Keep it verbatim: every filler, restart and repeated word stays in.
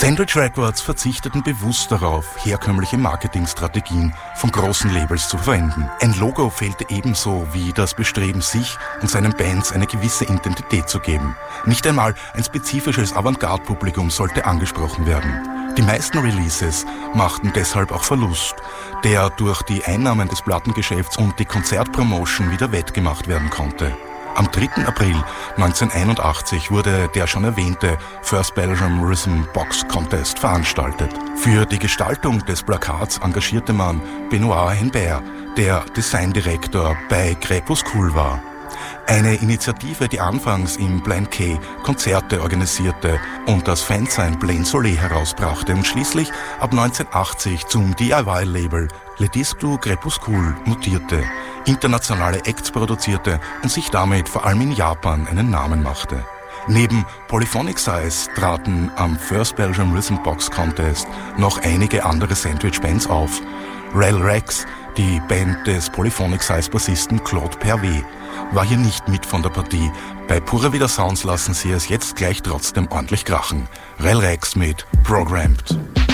Sandwich Records verzichteten bewusst darauf, herkömmliche Marketingstrategien von großen Labels zu verwenden. Ein Logo fehlte ebenso wie das Bestreben, sich und seinen Bands eine gewisse Identität zu geben. Nicht einmal ein spezifisches Avantgarde-Publikum sollte angesprochen werden. Die meisten Releases machten deshalb auch Verlust, der durch die Einnahmen des Plattengeschäfts und die Konzertpromotion wieder wettgemacht werden konnte. Am dritten April neunzehnhunderteinundachtzig wurde der schon erwähnte First Belgium Rhythm Box Contest veranstaltet. Für die Gestaltung des Plakats engagierte man Benoit Henbert, der Designdirektor bei Crépuscule war. Eine Initiative, die anfangs im Blind K Konzerte organisierte und das Fanzine Plain Soleil herausbrachte und schließlich ab neunzehnhundertachtzig zum D I Y-Label Le Disque du Crépuscule mutierte, internationale Acts produzierte und sich damit vor allem in Japan einen Namen machte. Neben Polyphonic Size traten am First Belgium Rhythm Box Contest noch einige andere Sandwich-Bands auf. Rel Rex, die Band des Polyphonic Size-Bassisten Claude Pervet, war hier nicht mit von der Partie. Bei Pura Vida Sounds lassen sie es jetzt gleich trotzdem ordentlich krachen. Rel Rex mit Programmed.